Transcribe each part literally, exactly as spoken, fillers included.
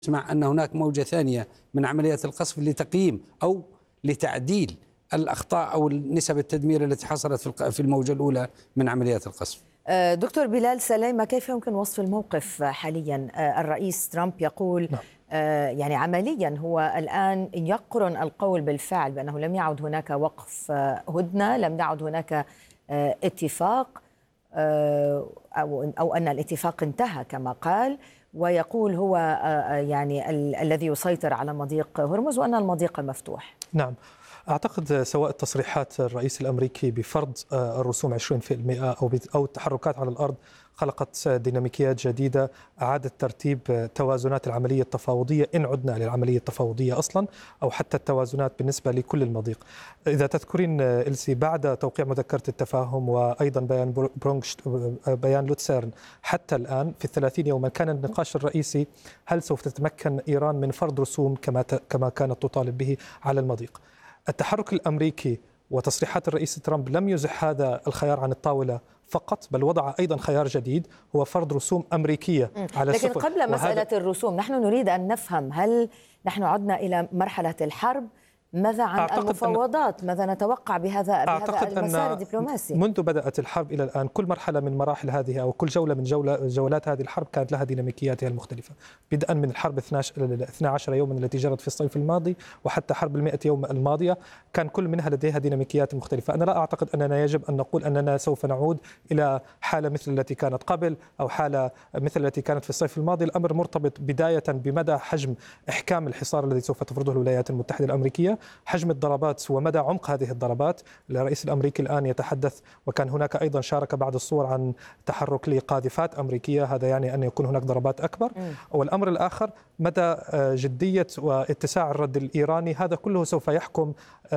نسمع أن هناك موجة ثانية من عمليات القصف لتقييم أو لتعديل الأخطاء أو نسب التدمير التي حصلت في الموجة الأولى من عمليات القصف. دكتور بلال سليمة، كيف يمكن وصف الموقف حاليا؟ الرئيس ترامب يقول نعم. يعني عمليا هو الآن يقرن القول بالفعل بأنه لم يعد هناك وقف هدنة، لم يعد هناك اتفاق أو أو أن الاتفاق انتهى كما قال، ويقول هو يعني ال الذي يسيطر على مضيق هرمز وأن المضيق مفتوح. نعم، أعتقد سواء تصريحات الرئيس الأمريكي بفرض الرسوم عشرين بالمئة أو أو التحركات على الأرض خلقت ديناميكيات جديدة، أعادت ترتيب توازنات العملية التفاوضية إن عدنا للعملية التفاوضية أصلا، أو حتى التوازنات بالنسبة لكل المضيق. إذا تذكرين إلسي، بعد توقيع مذكرة التفاهم وأيضا بيان برونكش بيان لوتسيرن حتى الآن في الثلاثين يوما كان النقاش الرئيسي هل سوف تتمكن إيران من فرض رسوم كما كما كانت تطالب به على المضيق. التحرك الأمريكي وتصريحات الرئيس ترامب لم يزح هذا الخيار عن الطاولة فقط، بل وضع أيضا خيار جديد هو فرض رسوم أمريكية على لكن السفن. قبل مسألة الرسوم نحن نريد أن نفهم، هل نحن عدنا إلى مرحلة الحرب؟ ماذا عن المفاوضات؟ ماذا نتوقع بهذا بهذا المسار الدبلوماسي؟ منذ بدأت الحرب إلى الآن كل مرحلة من مراحل هذه أو كل جولة من جولة جولات هذه الحرب كانت لها ديناميكياتها المختلفة، بدءا من الحرب اثنا عشر يوما التي جرت في الصيف الماضي وحتى حرب المئة يوم الماضية، كان كل منها لديها ديناميكيات مختلفة. أنا لا أعتقد أننا يجب أن نقول أننا سوف نعود إلى حالة مثل التي كانت قبل أو حالة مثل التي كانت في الصيف الماضي. الأمر مرتبط بداية بمدى حجم إحكام الحصار الذي سوف تفرضه الولايات المتحدة الأمريكية، حجم الضربات ومدى عمق هذه الضربات. الرئيس الأمريكي الآن يتحدث، وكان هناك أيضا شارك بعض الصور عن تحرك لقاذفات أمريكية، هذا يعني أن يكون هناك ضربات أكبر. م. والأمر الآخر مدى جدية واتساع الرد الإيراني، هذا كله سوف يحكم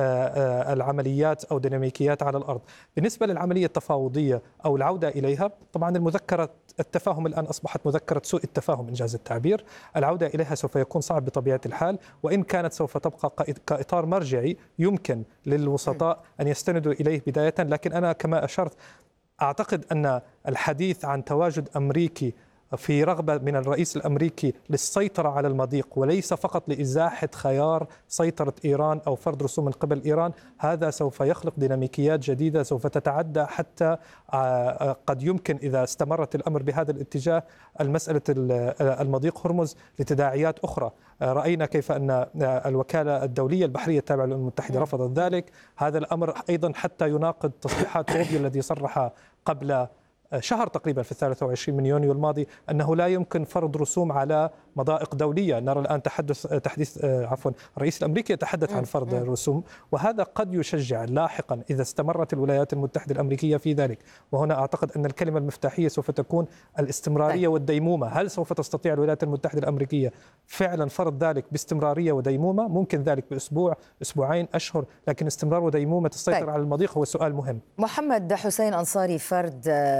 العمليات أو ديناميكيات على الأرض. بالنسبة للعملية التفاوضية أو العودة إليها، طبعا المذكرة التفاهم الآن أصبحت مذكرة سوء التفاهم إنجاز التعبير، العودة إليها سوف يكون صعب بطبيعة الحال، وإن كانت سوف تبقى كإطار مرجعي يمكن للوسطاء أن يستندوا إليه بداية. لكن أنا كما أشرت أعتقد أن الحديث عن تواجد أمريكي في رغبة من الرئيس الأمريكي للسيطرة على المضيق وليس فقط لإزاحة خيار سيطرة إيران أو فرض رسوم من قبل إيران، هذا سوف يخلق ديناميكيات جديدة سوف تتعدى حتى قد يمكن إذا استمرت الأمر بهذا الاتجاه المسألة المضيق هرمز لتداعيات أخرى. رأينا كيف أن الوكالة الدولية البحرية التابعة للأمم المتحدة رفضت ذلك. هذا الأمر أيضا حتى يناقض تصريحات روبيو الذي صرح قبل شهر تقريبا في الثالث والعشرين من يونيو الماضي أنه لا يمكن فرض رسوم على مضائق دولية. نرى الآن تحدث تحديث عفوا الرئيس الأمريكي يتحدث عن فرض رسوم، وهذا قد يشجع لاحقا إذا استمرت الولايات المتحدة الأمريكية في ذلك. وهنا أعتقد أن الكلمة المفتاحية سوف تكون الاستمرارية والديمومة. هل سوف تستطيع الولايات المتحدة الأمريكية فعلا فرض ذلك باستمرارية وديمومة؟ ممكن ذلك بأسبوع، أسبوعين، أشهر، لكن استمرار وديمومة السيطرة طيب. على المضيق هو سؤال مهم. محمد حسين أنصاري فرد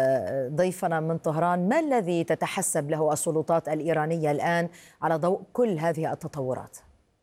ضيفنا من طهران، ما الذي تتحسب له السلطات الإيرانية الآن على ضوء كل هذه التطورات؟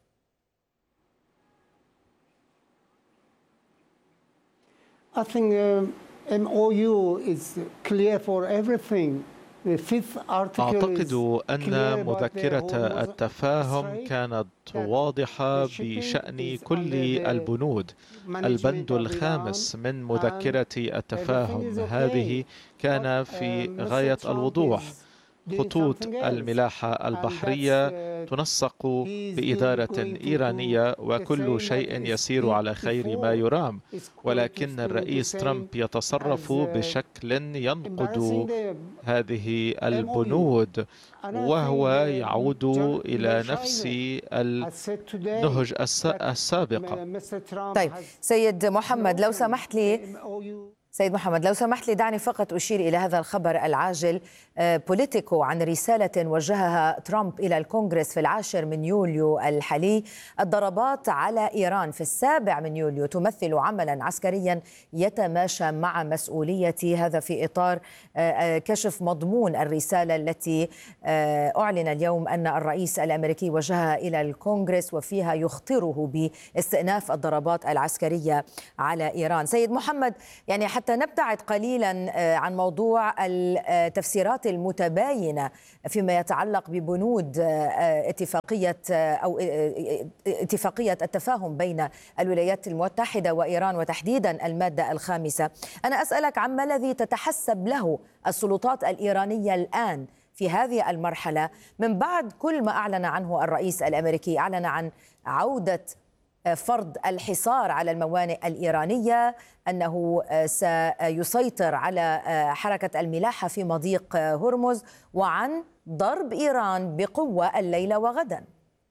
I think uh, M O U is clear for everything. أعتقد أن مذكرة التفاهم كانت واضحة بشأن كل البنود. البند الخامس من مذكرة التفاهم هذه كان في غاية الوضوح. خطوط الملاحة البحرية تنسق بإدارة إيرانية وكل شيء يسير على خير ما يرام، ولكن الرئيس ترامب يتصرف بشكل ينقض هذه البنود، وهو يعود إلى نفس النهج السابقة. طيب سيد محمد لو سمحت لي سيد محمد لو سمحت لي دعني فقط أشير إلى هذا الخبر العاجل. بوليتيكو عن رسالة وجهها ترامب إلى الكونغرس في العاشر من يوليو الحالي: الضربات على إيران في السابع من يوليو تمثل عملا عسكريا يتماشى مع مسؤوليتي. هذا في إطار كشف مضمون الرسالة التي أعلن اليوم أن الرئيس الأمريكي وجهها إلى الكونغرس، وفيها يخطره باستئناف الضربات العسكرية على إيران. سيد محمد، يعني حتى حتى نبتعد قليلا عن موضوع التفسيرات المتباينة فيما يتعلق ببنود اتفاقية أو اتفاقية التفاهم بين الولايات المتحدة وإيران وتحديدا المادة الخامسة، أنا أسألك عما الذي تتحسب له السلطات الإيرانية الآن في هذه المرحلة من بعد كل ما أعلن عنه الرئيس الأمريكي. أعلن عن عودة فرض الحصار على الموانئ الإيرانية، أنه سيسيطر على حركة الملاحة في مضيق هرمز، وعن ضرب إيران بقوة الليلة وغدا.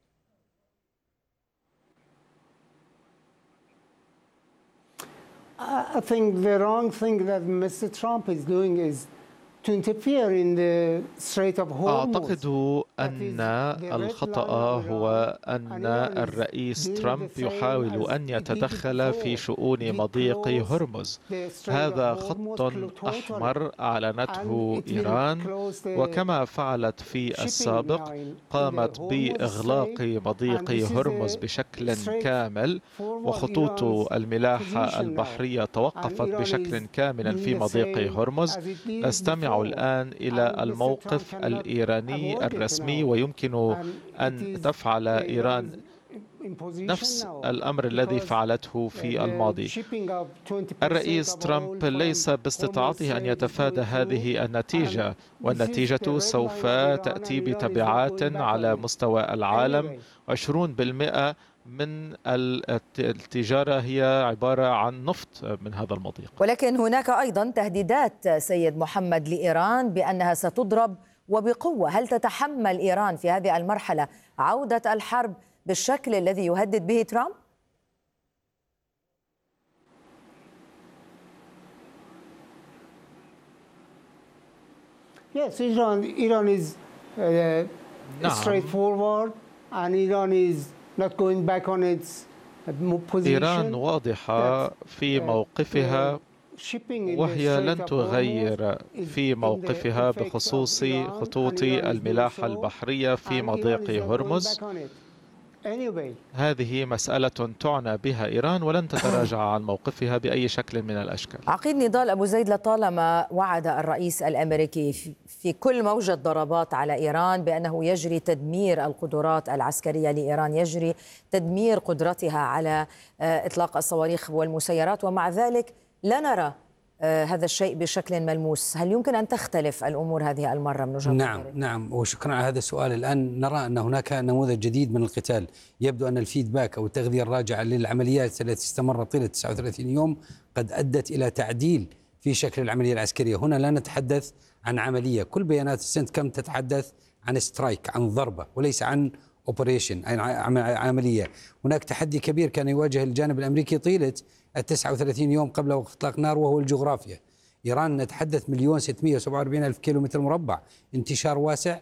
I think the wrong thing that Mister Trump is doing is to interfere in the Strait of Hormuz. أعتقد أن الخطأ هو أن الرئيس ترامب يحاول أن يتدخل في شؤون مضيق هرمز. هذا خط أحمر أعلنته إيران، وكما فعلت في السابق قامت بإغلاق مضيق هرمز بشكل كامل، وخطوط الملاحة البحرية توقفت بشكل كامل في مضيق هرمز. نستمع الآن إلى الموقف الإيراني الرسمي، ويمكن أن تفعل إيران نفس الأمر الذي فعلته في الماضي. الرئيس ترامب ليس باستطاعته أن يتفادى هذه النتيجة، والنتيجة سوف تأتي بتبعات على مستوى العالم. عشرين بالمئة من التجارة هي عبارة عن نفط من هذا المضيق. ولكن هناك أيضا تهديدات سيد محمد لإيران بأنها ستضرب وبقوة. هل تتحمل إيران في هذه المرحلة عودة الحرب بالشكل الذي يهدد به ترامب؟ Yes, Iran, Iran is uh, straightforward, and Iran is not going back on its position. إيران واضحة في موقفها، وهي لن تغير في موقفها بخصوص خطوط الملاحة البحرية في مضيق هرمز. هذه مسألة تعنى بها إيران، ولن تتراجع عن موقفها بأي شكل من الأشكال. عقيد نضال أبو زيد، لطالما وعد الرئيس الأمريكي في كل موجة ضربات على إيران بأنه يجري تدمير القدرات العسكرية لإيران، يجري تدمير قدرتها على إطلاق الصواريخ والمسيرات، ومع ذلك لا نرى هذا الشيء بشكل ملموس. هل يمكن أن تختلف الأمور هذه المرة من وجهة نظرك؟ نعم نعم وشكرا على هذا السؤال. الآن نرى أن هناك نموذج جديد من القتال. يبدو أن الفيدباك أو التغذية الراجعة للعمليات التي استمرت طيلة تسعة وثلاثين يوم قد أدت إلى تعديل في شكل العملية العسكرية. هنا لا نتحدث عن عملية، كل بيانات السنت كم تتحدث عن سترايك، عن ضربة، وليس عن اوبريشن، عملية. هناك تحدي كبير كان يواجه الجانب الأمريكي طيلة التسعة وثلاثين يوم قبل وقف إطلاق نار، وهو الجغرافيا. إيران نتحدث مليون ستمئة وسبعة وأربعين ألف كيلومتر مربع، انتشار واسع.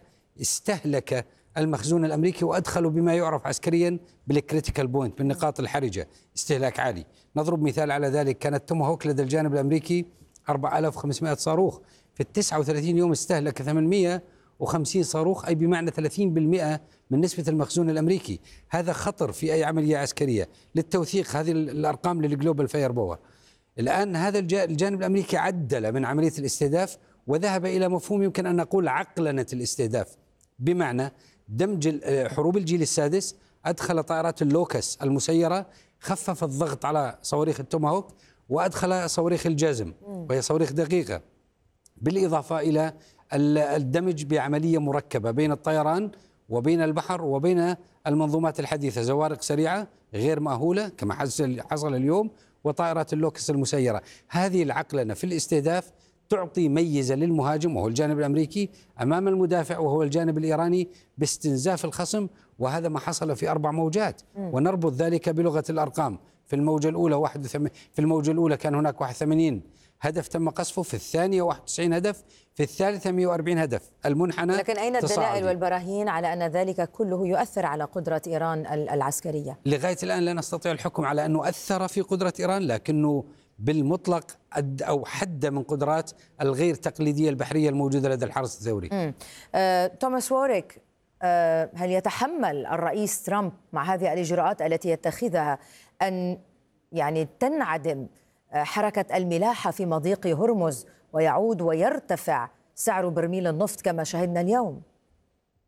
استهلك المخزون الأمريكي وأدخلوا بما يعرف عسكريا بالكريتيكال بوينت، بالنقاط الحرجة، استهلاك عالي. نضرب مثال على ذلك، كانت توماهوك لدى الجانب الأمريكي أربعة آلاف وخمسمئة صاروخ، في التسعة وثلاثين يوم استهلك ثمانمئة وخمسين صاروخ، أي بمعنى ثلاثين بالمئة من نسبة المخزون الأمريكي. هذا خطر في أي عملية عسكرية. للتوثيق هذه الأرقام للجلوبال فاير باور. الآن هذا الجانب الأمريكي عدل من عملية الاستهداف وذهب إلى مفهوم يمكن أن نقول عقلنة الاستهداف، بمعنى دمج حروب الجيل السادس. أدخل طائرات اللوكس المسيرة، خفف الضغط على صواريخ التوماهوك، وأدخل صواريخ الجازم وهي صواريخ دقيقة، بالإضافة إلى الدمج بعملية مركبة بين الطيران وبين البحر وبين المنظومات الحديثة، زوارق سريعة غير مأهولة كما حصل اليوم، وطائرات اللوكس المسيرة. هذه العقلنة في الاستهداف تعطي ميزة للمهاجم وهو الجانب الأمريكي أمام المدافع وهو الجانب الإيراني باستنزاف الخصم، وهذا ما حصل في أربع موجات. ونربط ذلك بلغة الأرقام. في الموجة الأولى واحد وثمانين في الموجة الأولى كان هناك واحد وثمانين هدف تم قصفه، في الثانية واحد وتسعين هدف، في الثالثة مئة وأربعين هدف. المنحنى لكن أين الدلائل والبراهين على أن ذلك كله يؤثر على قدرة إيران العسكرية؟ لغاية الآن لا نستطيع الحكم على أنه أثر في قدرة إيران، لكنه بالمطلق أد أو حد من قدرات الغير تقليدية البحرية الموجودة لدى الحرس الثوري. آه، توماس ووريك، آه، هل يتحمل الرئيس ترامب مع هذه الإجراءات التي يتخذها أن يعني تنعدم حركة الملاحة في مضيق هرمز ويعود ويرتفع سعر برميل النفط كما شهدنا اليوم؟